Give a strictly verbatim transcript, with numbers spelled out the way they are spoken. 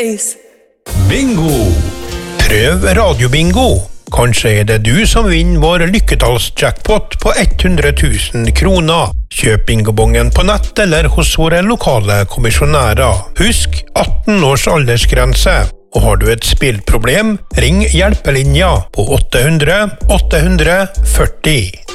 days. Bingo! Prøv radiobingo. Kanskje er det du som vinner vår lykketallsjackpot på hundre tusen kroner. Kjøp bingobongen på nett eller hos våre lokale kommisjonærer. Husk atten års aldersgrense. Og har du et spillproblem, ring hjelpelinja på åtte hundre åtte hundre førti.